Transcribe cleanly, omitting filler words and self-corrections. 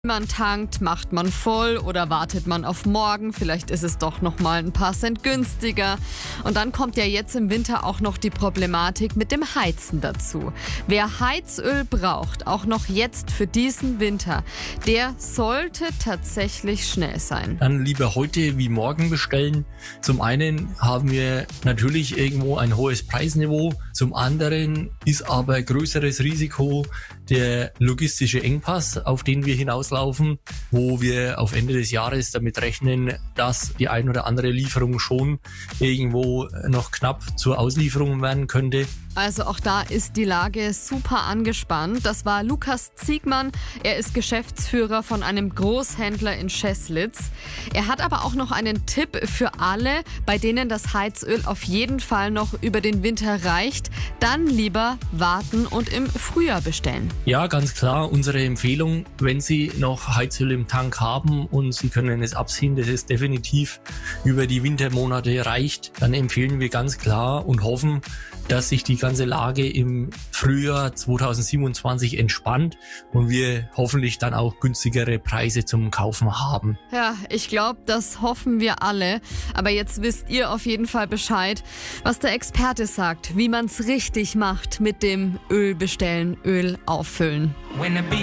Man tankt, macht man voll oder wartet man auf morgen? Vielleicht ist es doch noch mal ein paar Cent günstiger. Und dann kommt ja jetzt im Winter auch noch die Problematik mit dem Heizen dazu. Wer Heizöl braucht, auch noch jetzt für diesen Winter, der sollte tatsächlich schnell sein. Dann lieber heute wie morgen bestellen. Zum einen haben wir natürlich irgendwo ein hohes Preisniveau. Zum anderen ist aber größeres Risiko der logistische Engpass, auf den wir hinauslaufen, wo wir auf Ende des Jahres damit rechnen, dass die ein oder andere Lieferung schon irgendwo noch knapp zur Auslieferung werden könnte. Also auch da ist die Lage super angespannt. Das war Lukas Ziegmann. Er ist Geschäftsführer von einem Großhändler in Scheßlitz. Er hat aber auch noch einen Tipp für alle, bei denen das Heizöl auf jeden Fall noch über den Winter reicht. Dann lieber warten und im Frühjahr bestellen. Ja, ganz klar, unsere Empfehlung, wenn Sie noch Heizöl im Tank haben und Sie können es abziehen, dass es definitiv über die Wintermonate reicht, dann empfehlen wir ganz klar und hoffen, dass sich die ganze Lage im Frühjahr 2027 entspannt und wir hoffentlich dann auch günstigere Preise zum Kaufen haben. Ja, ich glaube, das hoffen wir alle. Aber jetzt wisst ihr auf jeden Fall Bescheid, was der Experte sagt, wie man es richtig macht mit dem Öl bestellen, Öl auffüllen.